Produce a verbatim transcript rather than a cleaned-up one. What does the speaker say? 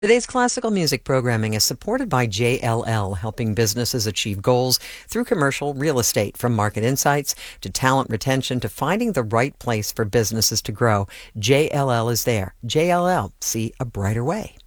Today's classical music programming is supported by J L L, helping businesses achieve goals through commercial real estate, from market insights to talent retention to finding the right place for businesses to grow. J L L is there. J L L, see a brighter way.